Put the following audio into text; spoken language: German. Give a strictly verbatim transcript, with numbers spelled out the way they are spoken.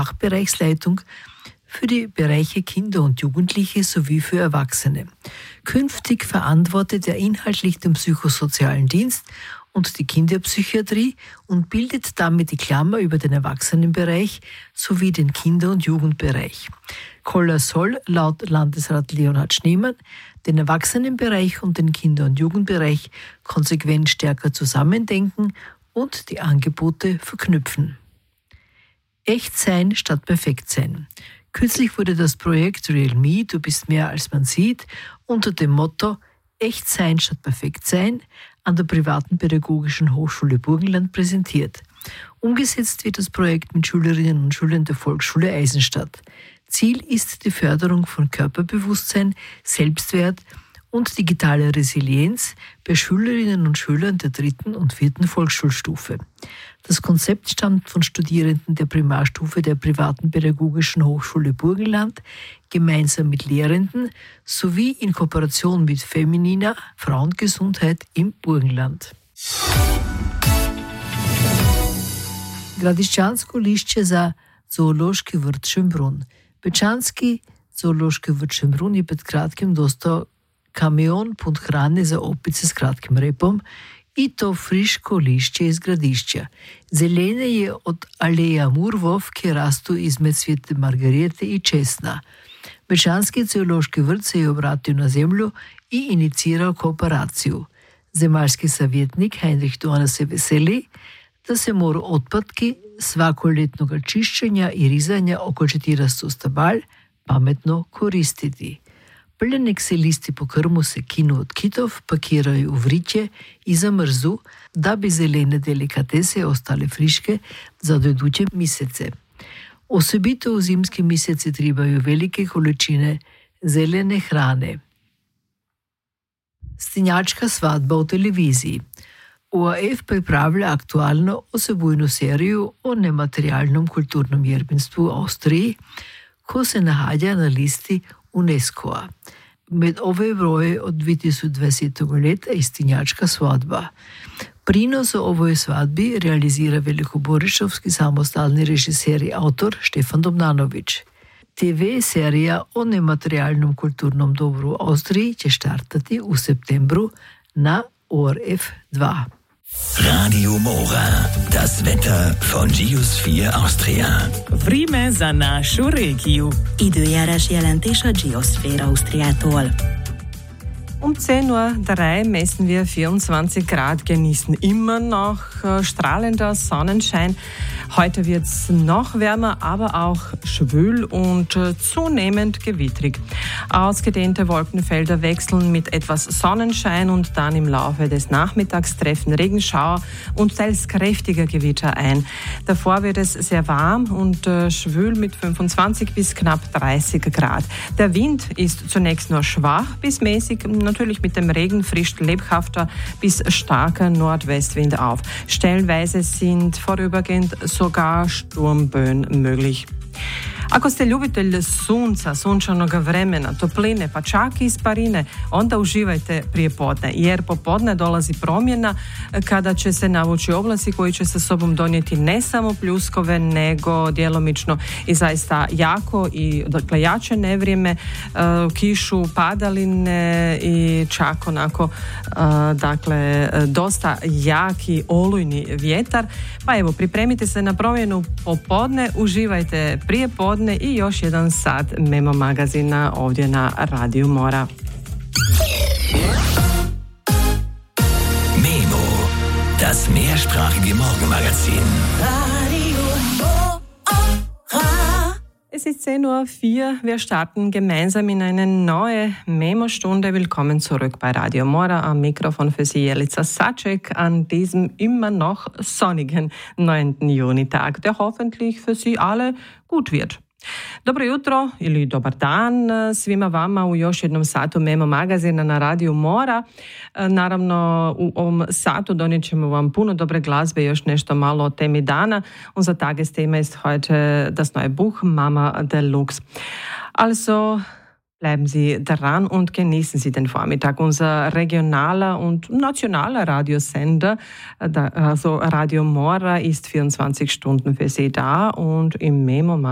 Fachbereichsleitung für die Bereiche Kinder und Jugendliche sowie für Erwachsene. Künftig verantwortet er inhaltlich den psychosozialen Dienst und die Kinderpsychiatrie und bildet damit die Klammer über den Erwachsenenbereich sowie den Kinder- und Jugendbereich. Koller soll laut Landesrat Leonhard Schneemann den Erwachsenenbereich und den Kinder- und Jugendbereich konsequent stärker zusammendenken und die Angebote verknüpfen. Echt sein statt perfekt sein. Kürzlich wurde das Projekt Real Me, du bist mehr als man sieht, unter dem Motto Echt sein statt perfekt sein an der privaten Pädagogischen Hochschule Burgenland präsentiert. Umgesetzt wird das Projekt mit Schülerinnen und Schülern der Volksschule Eisenstadt. Ziel ist die Förderung von Körperbewusstsein, Selbstwert und digitaler Resilienz bei Schülerinnen und Schülern der dritten und vierten Volksschulstufe. Das Konzept stammt von Studierenden der Primarstufe der privaten Pädagogischen Hochschule Burgenland, gemeinsam mit Lehrenden sowie in Kooperation mit Feminina Frauengesundheit im Burgenland. Gradišćansko lišće za zoološki vrt Šembrun. Bečanski zoološki vrt Šembrun je pred kratkim dostao kamion pun hrane za opice s kratkim repom i to friško lišće iz Gradišća. Zelene je od aleja murvov, ki rastu izmed svete margarijete i česna. Bečanski zoološki vrt se je obratio na zemlju i inicirao kooperaciju. Zemaljski savjetnik Heinrich Dorna se veseli, da se morajo otpadki svakoletnega čiščenja i rizanja oko štiristo stabal pametno koristiti. Pljenek se listi po krmu se kinu od kitov pakirajo v vritje i zamrzu, da bi zelene delikatese ostale friške za dojdute mesece. Osobito v zimski meseci trebajo velike količine zelene hrane. Stenjačka svadba v televiziji. O R F pripravlja aktualno osebujno serijo o nematerialnom kulturnom jerbenstvu v Avstriji, ko se nahaja na listi UNESCO-a. Med ove broje od dve tisoč dvajsetega leta je Stenjačka svadba. Prinos o ovoj svadbi realizira velikoborišovski samostalni režiser in avtor Štefan Domnanović. T V serija o nematerialnom kulturnom dobru v Avstriji će štartati v septembru na O R F dva. Radio Mora, das Wetter von Geosphere Austria. Vreme za našu regiju. Időjárás jelentés a Geosphere Austriától. Um zehn Uhr drei messen wir vierundzwanzig Grad, genießen immer noch strahlender Sonnenschein. Heute wird es noch wärmer, aber auch schwül und zunehmend gewittrig. Ausgedehnte Wolkenfelder wechseln mit etwas Sonnenschein und dann im Laufe des Nachmittags treffen Regenschauer und teils kräftiger Gewitter ein. Davor wird es sehr warm und schwül mit fünfundzwanzig bis knapp dreißig Grad. Der Wind ist zunächst nur schwach bis mäßig, natürlich mit dem Regen frischt lebhafter bis starker Nordwestwind auf. Stellenweise sind vorübergehend sogar Sturmböen möglich. Ako ste ljubitelj sunca, sunčanog vremena, topline, pa čak i isparine, onda uživajte prije podne, jer popodne dolazi promjena kada će se navući oblasi koji će sa sobom donijeti ne samo pljuskove, nego djelomično i zaista jako i dakle jače nevrijeme, kišu, padaline i čak onako dakle dosta jaki olujni vjetar. Pa evo, pripremite se na promjenu popodne, uživajte prije podne i još jedan sat Memo magazina ovdje na Radio Mora. Memo, das mehrsprachige Morgenmagazin. Radio Mora. Es ist zehn Uhr vier. Wir starten gemeinsam in eine neue Memo-Stunde. Willkommen zurück bei Radio Mora. Am Mikrofon für Sie Jelica Sacek an diesem immer noch sonnigen neunten Junitag, der hoffentlich für Sie alle gut wird. Dobro jutro ili dobar dan svima vama u još jednom satu Memo magazina na Radio Mora. Naravno, u ovom satu donijet ćemo vam puno dobre glazbe i još nešto malo o temi dana. Unser Tagesthema ist heute das neue Buch Mama Deluxe. Also bleiben Sie dran und genießen Sie den Vormittag. Unser regionaler und nationaler Radiosender, also Radio Mora, ist vierundzwanzig Stunden für Sie da und im Memo